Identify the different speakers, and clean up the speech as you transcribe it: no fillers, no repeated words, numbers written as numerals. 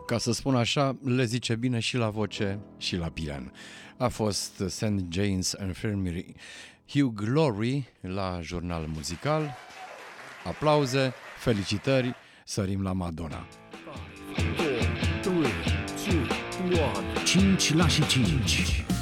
Speaker 1: Ca să spun așa, le zice bine și la voce și la pian. A fost St. James Infirmary. Hugh Glory la jurnal muzical. Aplauze, felicitări, sărim la Madonna.
Speaker 2: 5 la și 5